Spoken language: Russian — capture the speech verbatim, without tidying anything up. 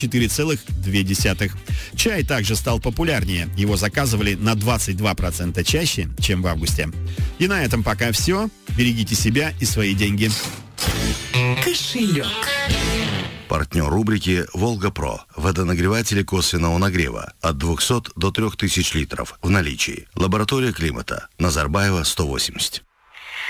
четыре целых две десятых. Чай также стал популярнее. Его заказывали на двадцать два процента чаще, чем в августе. И на этом пока все. Берегите себя и свои деньги. Кошелек. Партнер рубрики «Волга-Про». Водонагреватели косвенного нагрева от двухсот до трёх тысяч литров в наличии. Лаборатория климата. Назарбаева, сто восемьдесят.